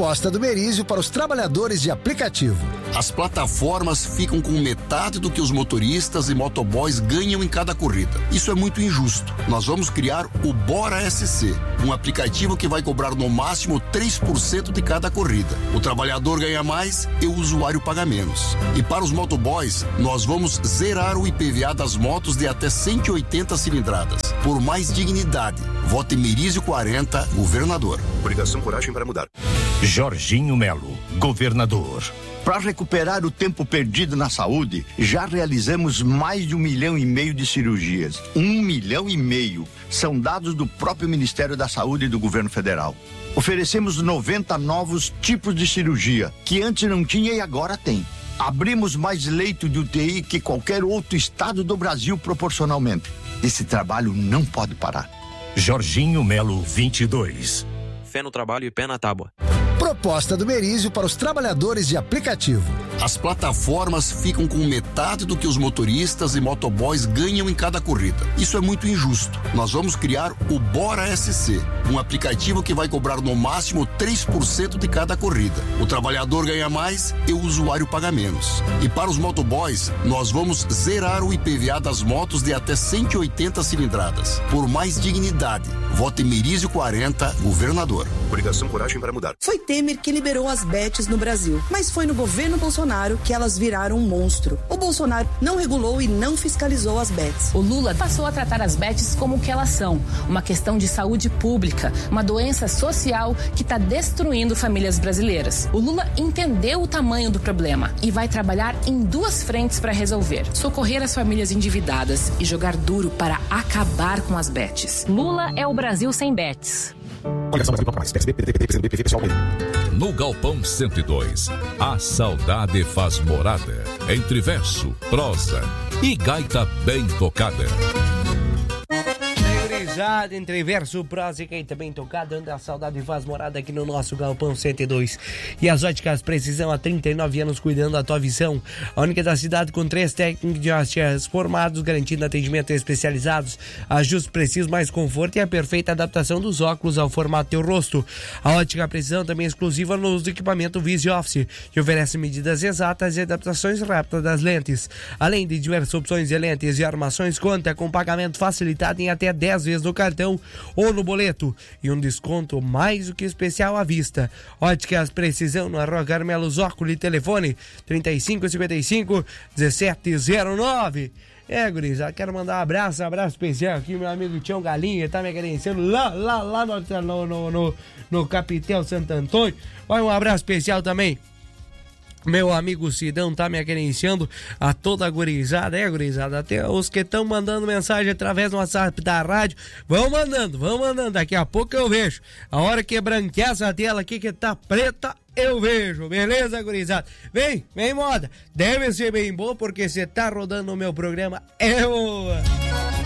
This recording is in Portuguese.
Proposta do Merizio para os trabalhadores de aplicativo. As plataformas ficam com metade do que os motoristas e motoboys ganham em cada corrida. Isso é muito injusto. Nós vamos criar o Bora SC, um aplicativo que vai cobrar no máximo 3% de cada corrida. O trabalhador ganha mais e o usuário paga menos. E para os motoboys, nós vamos zerar o IPVA das motos de até 180 cilindradas. Por mais dignidade, vote Merizio 40, governador. Coligação Coragem para Mudar. Jorginho Melo, governador. Para recuperar o tempo perdido na saúde, já realizamos mais de 1,5 milhão de cirurgias. 1,5 milhão. São dados do próprio Ministério da Saúde e do Governo Federal. Oferecemos 90 novos tipos de cirurgia, que antes não tinha e agora tem. Abrimos mais leito de UTI que qualquer outro estado do Brasil proporcionalmente. Esse trabalho não pode parar. Jorginho Melo 22. Fé no trabalho e pé na tábua. Proposta do Merizio para os trabalhadores de aplicativo. As plataformas ficam com metade do que os motoristas e motoboys ganham em cada corrida. Isso é muito injusto. Nós vamos criar o Bora SC, um aplicativo que vai cobrar no máximo 3% de cada corrida. O trabalhador ganha mais e o usuário paga menos. E para os motoboys, nós vamos zerar o IPVA das motos de até 180 cilindradas. Por mais dignidade, vote Merizio 40, governador. Coligação Coragem para Mudar. Foi Temer que liberou as bets no Brasil, mas foi no governo Bolsonaro que elas viraram um monstro. O Bolsonaro não regulou e não fiscalizou as bets. O Lula passou a tratar as bets como o que elas são, uma questão de saúde pública, uma doença social que está destruindo famílias brasileiras. O Lula entendeu o tamanho do problema e vai trabalhar em 2 frentes para resolver: socorrer as famílias endividadas e jogar duro para acabar com as bets. Lula é o Brasil sem bets. No Galpão 102, a saudade faz morada entre verso, prosa e gaita bem tocada. Entre verso, prosa e gaita bem tocada, onde a saudade faz morada aqui no nosso Galpão 102. E as óticas Precisão, há 39 anos cuidando da tua visão. A única da cidade com 3 técnicos de óticas formados, garantindo atendimento especializados, ajustes precisos, mais conforto e a perfeita adaptação dos óculos ao formato do teu rosto. A ótica Precisão também é exclusiva no uso do equipamento Visi Office, que oferece medidas exatas e adaptações rápidas das lentes. Além de diversas opções de lentes e armações, conta com pagamento facilitado em até 10 vezes no cartão ou no boleto e um desconto mais do que especial à vista. Óticas Precisão na Rua Carmelo Zócoli, telefone 3555-1709. Gurizada, quero mandar um abraço especial aqui, meu amigo Tião Galinha, tá me agradecendo lá no Capitel Santo Antônio. Vai um abraço especial também. Meu amigo Sidão tá me agenciando a toda a gurizada, gurizada, até os que estão mandando mensagem através do WhatsApp da rádio, vão mandando, daqui a pouco eu vejo, a hora que branquear essa tela aqui que tá preta, eu vejo, beleza, gurizada? Vem moda, deve ser bem boa, porque você tá rodando o meu programa, é boa!